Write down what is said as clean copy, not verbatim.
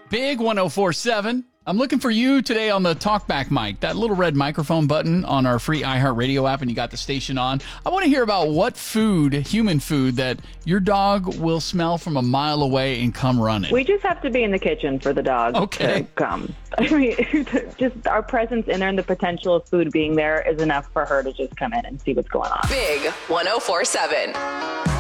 Big 1047. I'm looking for you today on the TalkBack mic, that little red microphone button on our free iHeartRadio app, and you got the station on. I want to hear about what food, human food, that your dog will smell from a mile away and come running. We just have to be in the kitchen for the dog to come. I mean, just our presence in there and the potential of food being there is enough for her to just come in and see what's going on. Big 1047.